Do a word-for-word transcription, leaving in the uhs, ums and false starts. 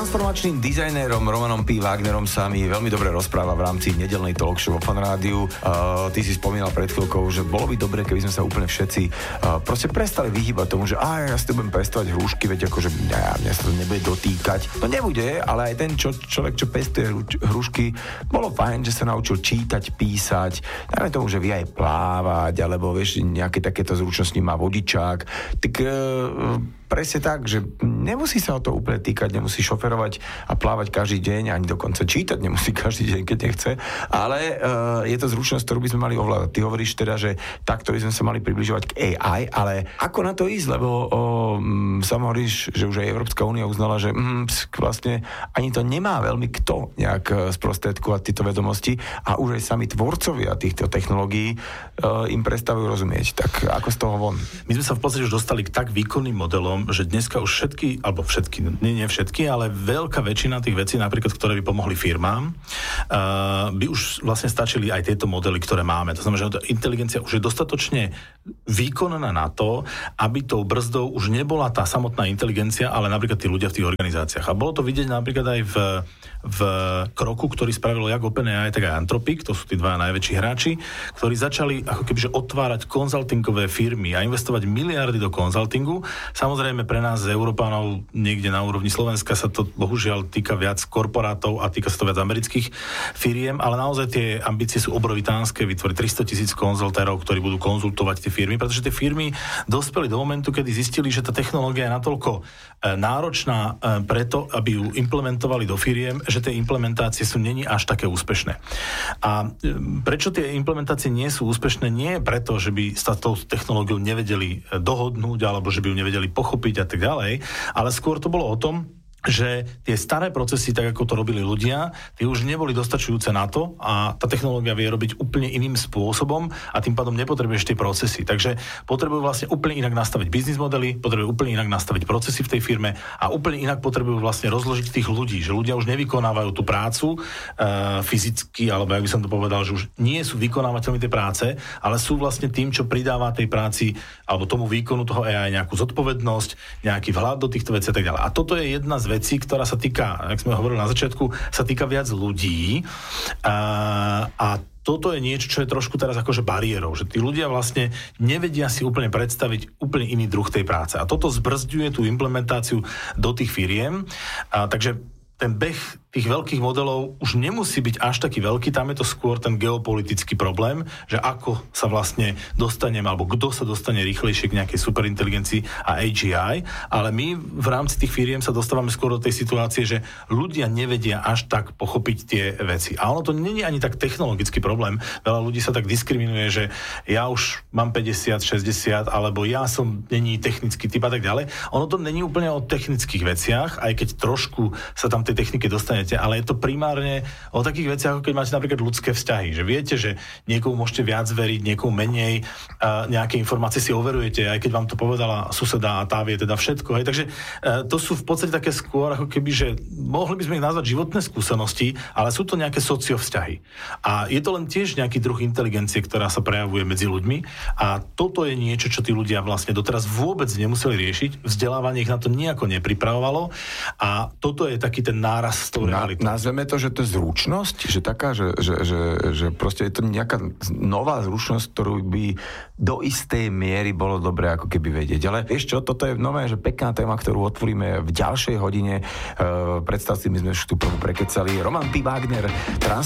transformačným dizajnérom Romanom P. Wagnerom sa mi veľmi dobre rozpráva v rámci nedeľnej talk show vo Fan Rádiu. Uh, ty si spomínal pred chvíľkou, že bolo by dobre, keby sme sa úplne všetci uh, proste prestali vyhýbať tomu, že á, ja si tu budem pestovať hrušky, veď akože mňa, mňa sa to nebude dotýkať. No nebude, ale aj ten čo, človek, čo pestuje hrušky, bolo fajn, že sa naučil čítať, písať, dajme tomu, že vie aj plávať, alebo vieš, nejaké takéto zručnosti má vodičák. Tak uh, presne tak, že nemusí sa o to úplne týkať, nemusí šoferovať a plávať každý deň, ani dokonca čítať nemusí každý deň, keď nechce, ale uh, je to zručnosť, ktorú by sme mali ovládať. Ty hovoríš teda, že takto by sme sa mali približovať k á í, ale ako na to ísť, lebo um, sam hovoríš, že už aj Európska únia uznala, že um, vlastne ani to nemá veľmi kto nejak sprostredkovať tieto vedomosti a už aj sami tvorcovia týchto technológií uh, im prestavujú rozumieť. Tak ako z toho von? My sme sa v podstate už dostali k tak výkonným modelom, že dneska už všetky, alebo všetky, nie, nie všetky, ale veľká väčšina tých vecí, napríklad, ktoré by pomohli firmám, uh, by už vlastne stačili aj tieto modely, ktoré máme. To znamená, že inteligencia už je dostatočne výkonná na to, aby tou brzdou už nebola tá samotná inteligencia, ale napríklad tí ľudia v tých organizáciách. A bolo to vidieť napríklad aj v, v kroku, ktorý spravilo jak OpenAI, tak aj Anthropic, to sú tí dva najväčší hráči, ktorí začali ako kebyže otvárať konzultingové firmy a investovať miliardy do konzultingu. Samozrejme pre nás, Európanov, niekde na úrovni Slovenska sa to bohužiaľ týka viac korporátov a týka sa to viac amerických firiem, ale naozaj tie ambície sú obrovitánske, vytvoriť tristotisíc konzultérov, ktorí budú konzultovať tie firmy, pretože tie firmy dospeli do momentu, kedy zistili, že tá technológia je natoľko náročná preto, aby ju implementovali do firiem, že tie implementácie sú není až také úspešné. A prečo tie implementácie nie sú úspešné? Nie preto, že by sa tou technológiou nevedeli dohodnúť, alebo že by ju nevedeli pochopiť a tak ďalej, ale skôr to bolo o tom, že tie staré procesy, tak ako to robili ľudia, tie už neboli dostačujúce na to a tá technológia vie robiť úplne iným spôsobom a tým pádom nepotrebuješ tie procesy. Takže potrebujú vlastne úplne inak nastaviť biznis modely, potrebujú úplne inak nastaviť procesy v tej firme a úplne inak potrebujú vlastne rozložiť tých ľudí, že ľudia už nevykonávajú tú prácu e, fyzicky, alebo jak by som to povedal, že už nie sú vykonávateľmi tej práce, ale sú vlastne tým, čo pridáva tej práci alebo tomu výkonu toho á í nejakú zodpovednosť, nejaký vhľad do týchto vecí a tak ďalej. A toto je jedna z vecí, ktorá sa týka, jak sme hovorili na začiatku, sa týka viac ľudí a, a toto je niečo, čo je trošku teraz akože bariérou, že tí ľudia vlastne nevedia si úplne predstaviť úplne iný druh tej práce a toto zbrzďuje tú implementáciu do tých firiem, a, takže ten beh tých veľkých modelov už nemusí byť až taký veľký, tam je to skôr ten geopolitický problém, že ako sa vlastne dostaneme, alebo kto sa dostane rýchlejšie k nejakej superinteligencii a á gé í, ale my v rámci tých firiem sa dostávame skôr do tej situácie, že ľudia nevedia až tak pochopiť tie veci. A ono to nie je ani tak technologický problém. Veľa ľudí sa tak diskriminuje, že ja už mám päťdesiat, šesťdesiat, alebo ja som není technický typ a tak ďalej. Ono to není úplne o technických veciach, aj keď trošku sa tam tej techniky dostanete, ale je to primárne o takých veciach, ako keď máte napríklad ľudské vzťahy, že viete, že niekomu môžete viac veriť, niekomu menej, a nejaké informácie si overujete, aj keď vám to povedala suseda a tá vie teda všetko. Hej. Takže to sú v podstate také skôr, ako keby, že mohli by sme ich nazvať životné skúsenosti, ale sú to nejaké sociovzťahy. A je to len tiež nejaký druh inteligencie, ktorá sa prejavuje medzi ľuďmi a toto je niečo, čo tí ľudia vlastne doteraz vôbec nemuseli riešiť. Vzdelávanie ich na to nejako nepripravovalo a toto je taký ten náraz s tou realitou. Na, nazveme to, že to je zručnosť, že taká, že, že, že, že proste je to nejaká nová zručnosť, ktorú by do istej miery bolo dobré ako keby vedieť. Ale vieš čo, toto je nové, že pekná téma, ktorú otvoríme v ďalšej hodine. E, predstav si, my sme už tú prvú prekecali. Roman P. Wagner, trans